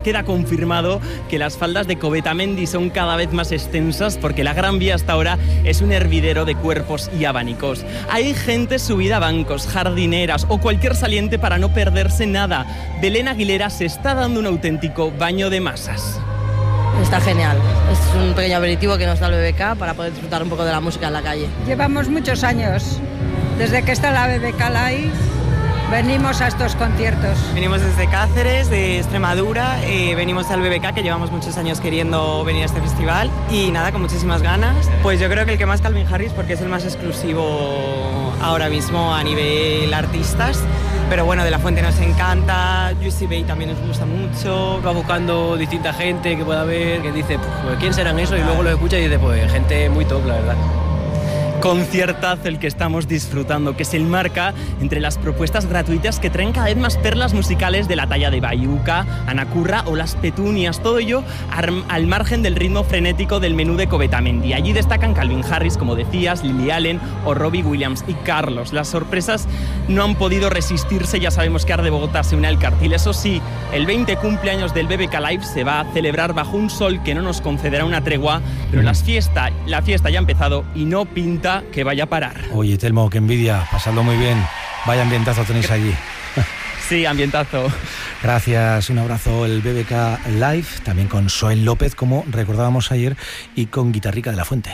queda confirmado que las faldas de Covetamendi son cada vez más extensas porque la Gran Vía hasta ahora es un hervidero de cuerpos y abanicos. Hay gente subida a bancos, jardineras o cualquier saliente para no perderse nada. Belén Aguilera se está dando un auténtico baño de masas. Está genial, es un pequeño aperitivo que nos da el BBK para poder disfrutar un poco de la música en la calle. Llevamos muchos años, desde que está la BBK Live, venimos a estos conciertos. Venimos desde Cáceres, de Extremadura, venimos al BBK, que llevamos muchos años queriendo venir a este festival, y nada, con muchísimas ganas. Pues yo creo que el que más Calvin Harris, porque es el más exclusivo ahora mismo a nivel artistas. Pero bueno, De La Fuente nos encanta, Juicy Bay también nos gusta mucho. Va buscando distinta gente que pueda ver, que dice, pues ¿quién serán esos? Y luego lo escucha y dice, pues gente muy top, la verdad. Conciertazo el que estamos disfrutando, que se enmarca entre las propuestas gratuitas que traen cada vez más perlas musicales de la talla de Baiuca, Ana Curra o Las Petunias, todo ello al margen del ritmo frenético del menú de Covetamendi. Allí destacan Calvin Harris, como decías, Lily Allen o Robbie Williams y Carlos. Las sorpresas no han podido resistirse, ya sabemos que Arde Bogotá se une al cartel. Eso sí, el 20 cumpleaños del BBK Live se va a celebrar bajo un sol que no nos concederá una tregua, pero la fiesta ya ha empezado y no pinta que vaya a parar. Oye, Telmo, qué envidia, pasadlo muy bien. Vaya ambientazo tenéis allí. Sí, ambientazo. Gracias, un abrazo. El BBK Live, también con Soel López, como recordábamos ayer, y con Guitarrica de la Fuente.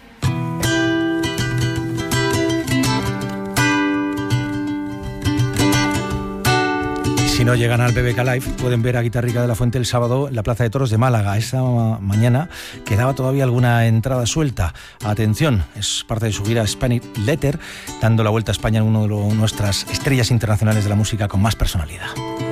Si no llegan al BBK Live, pueden ver a Guitarrica de la Fuente el sábado en la Plaza de Toros de Málaga. Esa mañana quedaba todavía alguna entrada suelta. Atención, es parte de su gira Spanish Letter, dando la vuelta a España en uno de nuestras estrellas internacionales de la música con más personalidad.